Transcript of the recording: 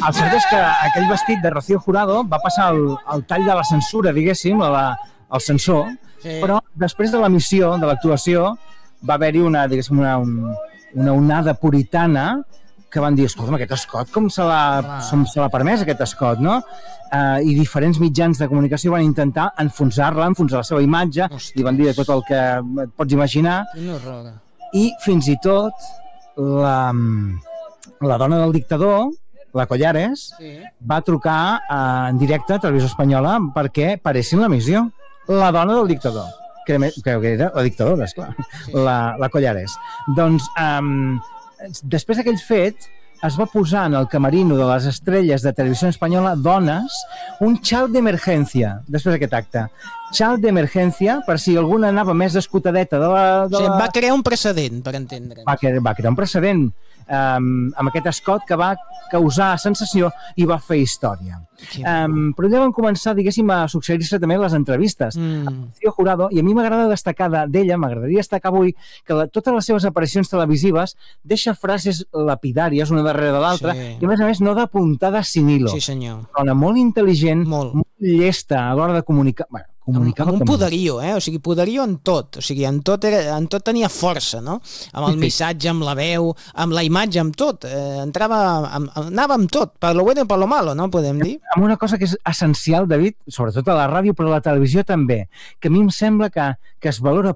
El cert és que aquell vestit de Rocío Jurado va passar el tall de la censura, diguéssim, el censor, però després de l'emissió, de l'actuació, va haver-hi una onada puritana que van dir, escolta'm, aquest escot, com se l'ha permès, aquest escot, no? I diferents mitjans de comunicació van intentar enfonsar la seva imatge, li van dir de tot el que et pots imaginar, i fins i tot la dona del dictador, la Collares, va trucar en directe a Televisió Espanyola perquè paressin l'emissió. La dona del dictador, que era la dictadora, esclar, la Collares. Doncs, després d'aquell fet, es va posar en el camerino de les estrelles de Televisió Espanyola dones un xal d'emergència, després d'aquest acte. Xal d'emergència, per si alguna anava més escotadeta de la... O sigui, va crear un precedent, per entendre. Va crear un precedent amb aquest escot que va causar sensació i va fer història. Però ja van començar, diguéssim, a succeir-se també les entrevistes a Rocío Jurado, i a mi m'agrada destacar d'ella, m'agradaria destacar avui que totes les seves aparicions televisives deixa frases lapidàries una darrere de l'altra, i a més no de puntada sin hilo. Sí, senyor. Dona molt intel·ligent, molt llesta a l'hora de comunicar. Amb un poderío, o sigui, poderío en tot, o sigui, en tot tenia força, no? Amb el missatge, amb la veu, amb la imatge, amb tot, anava amb tot, per lo bueno i per lo malo, no podem dir? Amb una cosa que és essencial, David, sobretot a la ràdio, però a la televisió també, que a mi em sembla que es valora